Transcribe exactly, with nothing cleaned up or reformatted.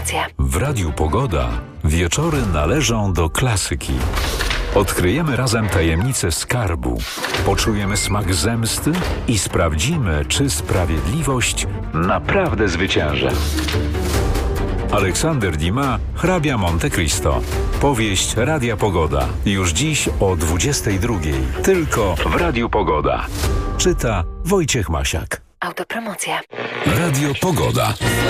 Autopromocje. W Radiu Pogoda wieczory należą do klasyki. Odkryjemy razem tajemnicę skarbu, poczujemy smak zemsty i sprawdzimy, czy sprawiedliwość naprawdę zwycięży. Aleksander Dumas, Hrabia Monte Cristo. Powieść Radia Pogoda. Już dziś o dwudziestej drugiej. Tylko w Radiu Pogoda. Czyta Wojciech Masiak. Autopromocje. Radio Pogoda.